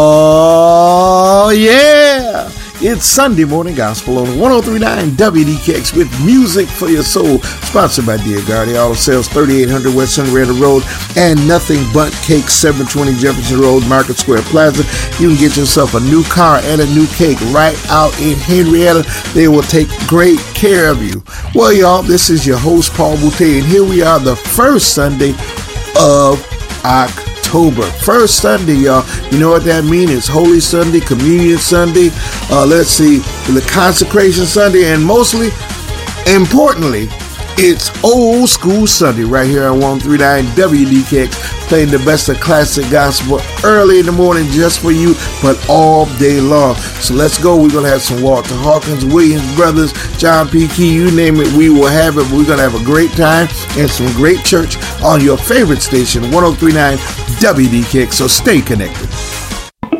Oh, yeah. It's Sunday Morning Gospel on 103.9 WDKX with music for your soul. Sponsored by Dear Guardian Auto Sales, 3800 West Henrietta Road and Nothing But Cake, 720 Jefferson Road, Market Square Plaza. You can get yourself a new car and a new cake right out in Henrietta. They will take great care of you. Well, y'all, this is your host, Paul Boutte, and here we are, the first Sunday of October. First Sunday, y'all. You know what that means? It's Holy Sunday, Communion Sunday, the Consecration Sunday, and mostly, importantly, it's Old School Sunday right here on 103.9 WDKX, playing the best of classic gospel early in the morning just for you, but all day long. So let's go. We're going to have some Walter Hawkins, Williams Brothers, John P. Key, you name it, we will have it. We're going to have a great time and some great church on your favorite station, 103.9 WDKX. So stay connected.